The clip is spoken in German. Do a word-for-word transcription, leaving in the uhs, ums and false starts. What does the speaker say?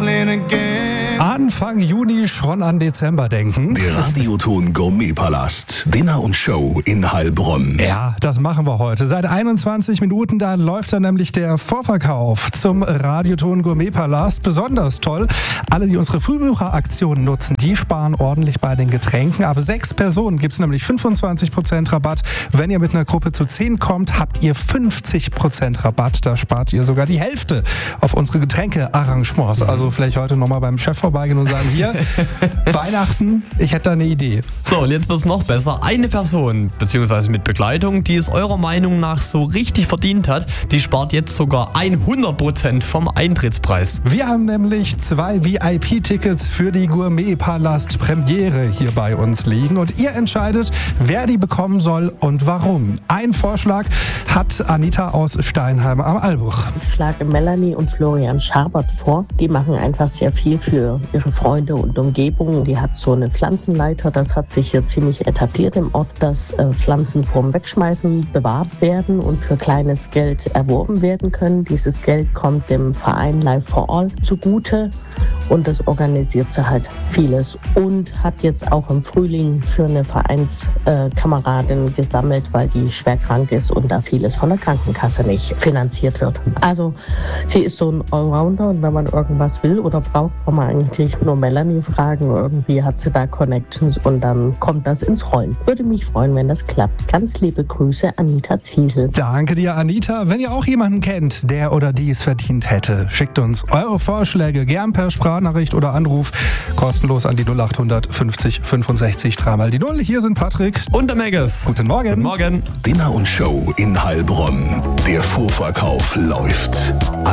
shuffling again. Anfang Juni schon an Dezember denken. Der Radioton Gourmetpalast. Dinner und Show in Heilbronn. Ja, das machen wir heute. Seit einundzwanzig Minuten, da läuft dann nämlich der Vorverkauf zum Radioton Gourmetpalast. Besonders toll. Alle, die unsere Frühbucheraktion nutzen, die sparen ordentlich bei den Getränken. Ab sechs Personen gibt es nämlich fünfundzwanzig Prozent Rabatt. Wenn ihr mit einer Gruppe zu zehn kommt, habt ihr fünfzig Prozent Rabatt. Da spart ihr sogar die Hälfte auf unsere Getränkearrangements. Also vielleicht heute nochmal beim Chef vorbeigehen und sagen, hier, Weihnachten, ich hätte da eine Idee. So, und jetzt wird es noch besser. Eine Person, beziehungsweise mit Begleitung, die es eurer Meinung nach so richtig verdient hat, die spart jetzt sogar hundert Prozent vom Eintrittspreis. Wir haben nämlich zwei V I P-Tickets für die Gourmetpalast-Premiere hier bei uns liegen und ihr entscheidet, wer die bekommen soll und warum. Ein Vorschlag hat Anita aus Steinheim am Albuch. Ich schlage Melanie und Florian Schabert vor. Die machen einfach sehr viel für ihre Freunde und Umgebung. Die hat so eine Pflanzenleiter, das hat sich hier ziemlich etabliert im Ort, dass äh, Pflanzen vorm Wegschmeißen bewahrt werden und für kleines Geld erworben werden können. Dieses Geld kommt dem Verein Life for All zugute und das organisiert sie halt vieles und hat jetzt auch im Frühling für eine Vereinskameradin gesammelt, weil die schwer krank ist und da vieles von der Krankenkasse nicht finanziert wird. Also sie ist so ein Allrounder und wenn man irgendwas will oder braucht, kann man eigentlich nur Melanie fragen. Irgendwie hat sie da Connections und dann kommt das ins Rollen. Würde mich freuen, wenn das klappt. Ganz liebe Grüße, Anita Ziesel. Danke dir, Anita. Wenn ihr auch jemanden kennt, der oder die es verdient hätte, schickt uns eure Vorschläge gern per Sprachnachricht oder Anruf kostenlos an die null acht fünfzig fünfundsechzig dreimal die Null. Hier sind Patrick und der Megas. Guten Morgen. Guten Morgen. Dinner und Show in Heilbronn. Der Vorverkauf läuft.